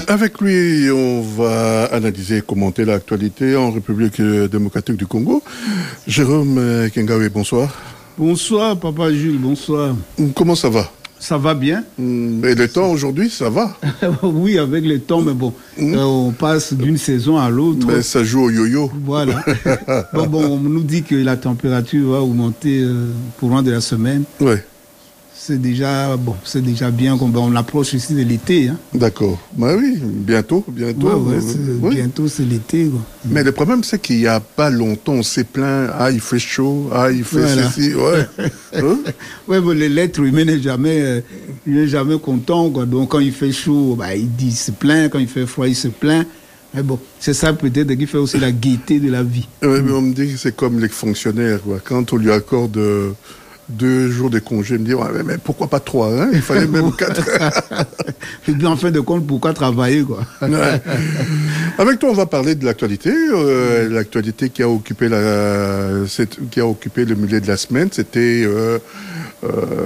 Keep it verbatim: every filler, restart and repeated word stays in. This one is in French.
Avec lui, on va analyser et commenter l'actualité en République démocratique du Congo. Jérôme Kengawe, bonsoir. Bonsoir, Papa Jules, bonsoir. Comment ça va? Ça va bien. Et le temps aujourd'hui, ça va? Oui, avec le temps, mais bon, mmh. euh, on passe d'une saison à l'autre. Mais ça joue au yo-yo. Voilà. bon, bon, on nous dit que la température va augmenter euh, pour courant de la semaine. Oui. C'est déjà, bon, c'est déjà bien qu'on on approche ici de l'été. Hein. D'accord. Bah oui, bientôt, bientôt. Ouais, ouais, c'est, oui. Bientôt, c'est l'été. Quoi. Mais le problème, c'est qu'il n'y a pas longtemps, on s'est plaint, ah, il fait chaud, ah, il fait voilà. ceci, ouais. hein? Ouais, bon, l'être humain n'est jamais, euh, il n'est jamais content, quoi. Donc, quand il fait chaud, bah, il dit, il se plaint. Quand il fait froid, il se plaint. Mais bon, c'est ça peut-être qui fait aussi la gaieté de la vie. Ouais, mais on me dit que c'est comme les fonctionnaires, quoi. Quand on lui accorde euh, deux jours de congé, il me dit, ouais, mais pourquoi pas trois, hein? Il fallait même quatre. Et puis, en fin de compte, pourquoi travailler, quoi? Ouais. Avec toi, on va parler de l'actualité. Euh, l'actualité qui a occupé la, qui a occupé le milieu de la semaine, c'était euh, euh,